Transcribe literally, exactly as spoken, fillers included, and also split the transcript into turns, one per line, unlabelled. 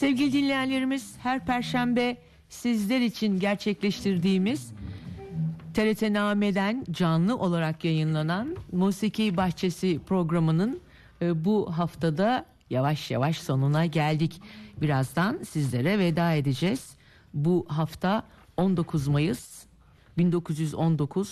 Sevgili dinleyenlerimiz, her perşembe sizler için gerçekleştirdiğimiz T R T Name'den canlı olarak yayınlanan Musiki Bahçesi programının e, bu haftada yavaş yavaş sonuna geldik. Birazdan sizlere veda edeceğiz. Bu hafta on dokuz Mayıs bin dokuz yüz on dokuz